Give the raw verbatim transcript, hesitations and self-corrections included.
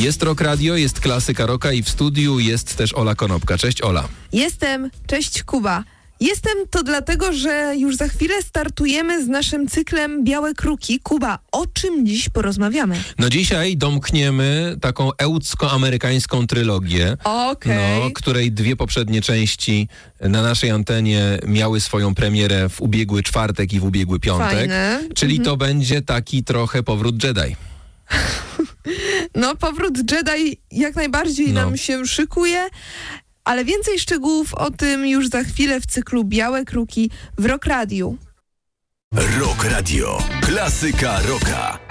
Jest Rock Radio, jest Klasyka Rocka i w studiu jest też Ola Konopka. Cześć Ola. Jestem, cześć Kuba. Jestem to dlatego, że już za chwilę startujemy z naszym cyklem Białe Kruki. Kuba, o czym dziś porozmawiamy? No dzisiaj domkniemy taką ełcko-amerykańską trylogię, Okej. no, której dwie poprzednie części na naszej antenie miały swoją premierę w ubiegły czwartek i w ubiegły piątek. Fajne. Czyli Mhm. to będzie taki trochę powrót Jedi. No, powrót Jedi jak najbardziej No. nam się szykuje, ale więcej szczegółów o tym już za chwilę w cyklu Białe Kruki w Rock Radiu. Rock Radio. Klasyka rocka.